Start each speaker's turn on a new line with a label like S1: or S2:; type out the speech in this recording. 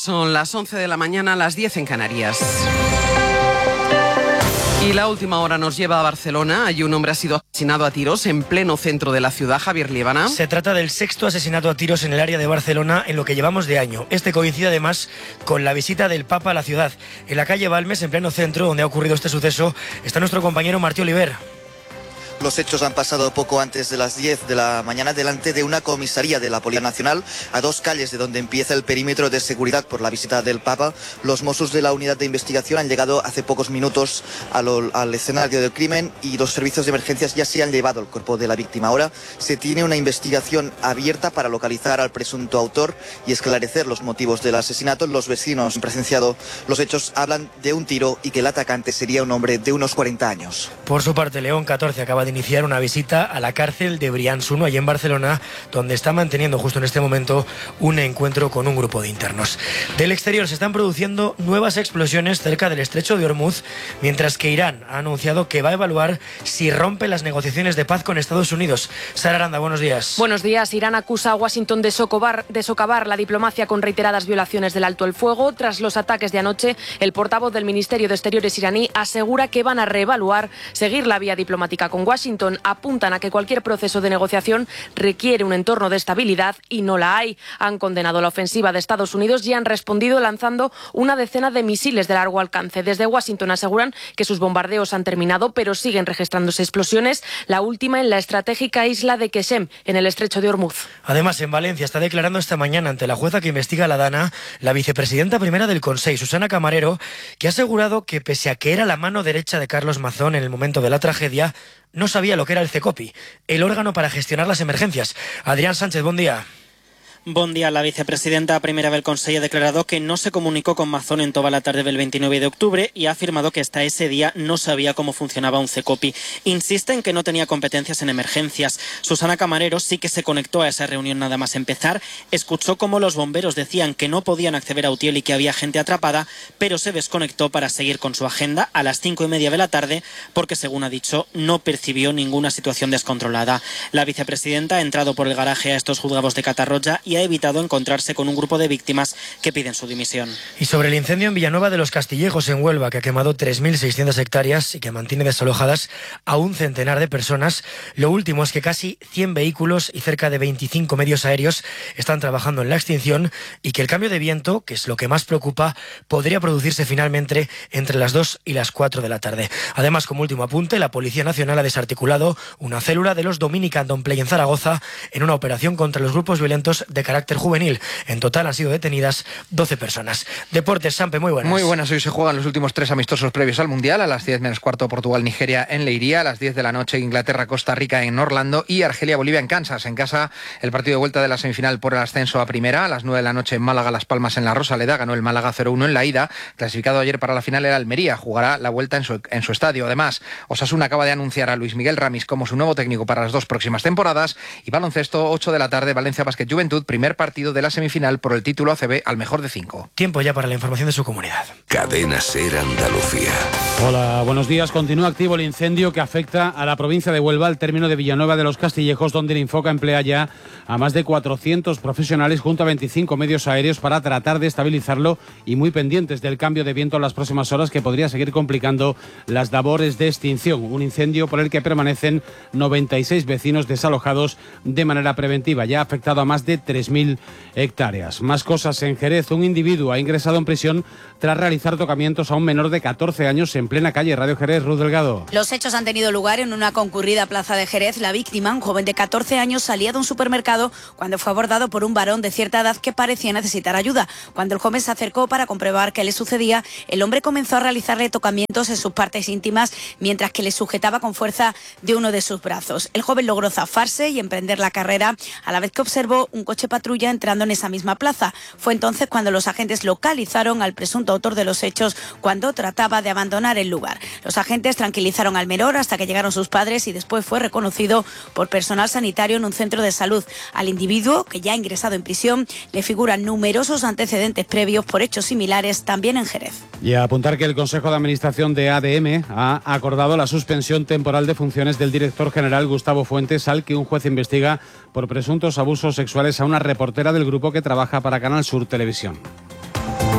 S1: Son las 11 de la mañana, las 10 en Canarias. Y la última hora nos lleva a Barcelona. Allí un hombre ha sido asesinado a tiros en pleno centro de la ciudad. Javier Liébana.
S2: Se trata del sexto asesinato a tiros en el área de Barcelona en lo que llevamos de año. Este coincide además con la visita del Papa a la ciudad. En la calle Balmes, en pleno centro, donde ha ocurrido este suceso, está nuestro compañero Martí Oliver.
S3: Los hechos han pasado poco antes de las 10 de la mañana delante de una comisaría de la Policía Nacional, a 2 calles de donde empieza el perímetro de seguridad por la visita del Papa. Los Mossos de la unidad de investigación han llegado hace pocos minutos al escenario del crimen y los servicios de emergencias ya se han llevado el cuerpo de la víctima. Ahora se tiene una investigación abierta para localizar al presunto autor y esclarecer los motivos del asesinato. Los vecinos que han presenciado los hechos hablan de un tiro y que el atacante sería un hombre de unos 40 años.
S2: Por su parte, León 14 acaba de iniciar una visita a la cárcel de Brians 1, allí en Barcelona, donde está manteniendo justo en este momento un encuentro con un grupo de internos. Del exterior se están produciendo nuevas explosiones cerca del estrecho de Hormuz, mientras que Irán ha anunciado que va a evaluar si rompe las negociaciones de paz con Estados Unidos. Sara Aranda, buenos días.
S4: Buenos días. Irán acusa a Washington de socavar la diplomacia con reiteradas violaciones del alto el fuego. Tras los ataques de anoche, el portavoz del Ministerio de Exteriores iraní asegura que van a reevaluar seguir la vía diplomática con Washington. Apuntan a que cualquier proceso de negociación requiere un entorno de estabilidad y no la hay. Han condenado la ofensiva de Estados Unidos y han respondido lanzando una decena de misiles de largo alcance. Desde Washington aseguran que sus bombardeos han terminado, pero siguen registrándose explosiones, la última en la estratégica isla de Qesem, en el estrecho de Hormuz.
S2: Además, en Valencia está declarando esta mañana ante la jueza que investiga la Dana la vicepresidenta primera del Consell, Susana Camarero, que ha asegurado que pese a que era la mano derecha de Carlos Mazón en el momento de la tragedia, no sabía lo que era el CECOPI, el órgano para gestionar las emergencias. Adrián Sánchez, buen día.
S5: Buen día. La vicepresidenta primera del Consell ha declarado que no se comunicó con Mazón en toda la tarde del 29 de octubre y ha afirmado que hasta ese día no sabía cómo funcionaba un CECOPI. Insiste en que no tenía competencias en emergencias. Susana Camarero sí que se conectó a esa reunión nada más empezar, escuchó cómo los bomberos decían que no podían acceder a Utiel y que había gente atrapada, pero se desconectó para seguir con su agenda a las 5:30 de la tarde porque, según ha dicho, no percibió ninguna situación descontrolada. La vicepresidenta ha entrado por el garaje a estos juzgados de Catarroja y ha evitado encontrarse con un grupo de víctimas que piden su dimisión.
S2: Y sobre el incendio en Villanueva de los Castillejos, en Huelva, que ha quemado 3.600 hectáreas y que mantiene desalojadas a un centenar de personas, lo último es que casi 100 vehículos y cerca de 25 medios aéreos están trabajando en la extinción y que el cambio de viento, que es lo que más preocupa, podría producirse finalmente entre las 2 y las 4 de la tarde. Además, como último apunte, la Policía Nacional ha desarticulado una célula de los Dominican Don Play en Zaragoza en una operación contra los grupos violentos de carácter juvenil. En total han sido detenidas 12 personas. Deportes, Sampe, muy buenas.
S6: Muy buenas. Hoy se juegan los últimos 3 amistosos previos al Mundial. A las 10 menos cuarto Portugal-Nigeria en Leiría. A las 10 de la noche Inglaterra-Costa Rica en Orlando y Argelia-Bolivia en Kansas. En casa el partido de vuelta de la semifinal por el ascenso a primera. A las 9 de la noche en Málaga-Las Palmas en la Rosaleda. Ganó el Málaga 0-1 en la ida. Clasificado ayer para la final era Almería. Jugará la vuelta en su estadio. Además, Osasuna acaba de anunciar a Luis Miguel Ramis como su nuevo técnico para las 2 próximas temporadas. Y baloncesto, 8 de la tarde, Valencia Basket Juventud, primer partido de la semifinal por el título ACB al mejor de 5.
S2: Tiempo ya para la información de su comunidad.
S7: Cadena SER Andalucía.
S8: Hola, buenos días. Continúa activo el incendio que afecta a la provincia de Huelva, al término de Villanueva de los Castillejos, donde el Infoca emplea ya a más de 400 profesionales junto a 25 medios aéreos para tratar de estabilizarlo y muy pendientes del cambio de viento en las próximas horas que podría seguir complicando las labores de extinción. Un incendio por el que permanecen 96 vecinos desalojados de manera preventiva. Ya ha afectado a más de 3.000 hectáreas. Más cosas en Jerez. Un individuo ha ingresado en prisión tras realizar tocamientos a un menor de 14 años en plena calle. Radio Jerez, Ruth Delgado.
S9: Los hechos han tenido lugar en una concurrida plaza de Jerez. La víctima, un joven de 14 años, salía de un supermercado cuando fue abordado por un varón de cierta edad que parecía necesitar ayuda. Cuando el joven se acercó para comprobar qué le sucedía, el hombre comenzó a realizarle tocamientos en sus partes íntimas mientras que le sujetaba con fuerza de uno de sus brazos. El joven logró zafarse y emprender la carrera a la vez que observó un coche patrulla entrando en esa misma plaza. Fue entonces cuando los agentes localizaron al presunto autor de los hechos cuando trataba de abandonar el lugar. Los agentes tranquilizaron al menor hasta que llegaron sus padres y después fue reconocido por personal sanitario en un centro de salud. Al individuo, que ya ha ingresado en prisión, le figuran numerosos antecedentes previos por hechos similares también en Jerez.
S8: Y a apuntar que el Consejo de Administración de ADM ha acordado la suspensión temporal de funciones del director general Gustavo Fuentes, al que un juez investiga por presuntos abusos sexuales a una reportera del grupo que trabaja para Canal Sur Televisión.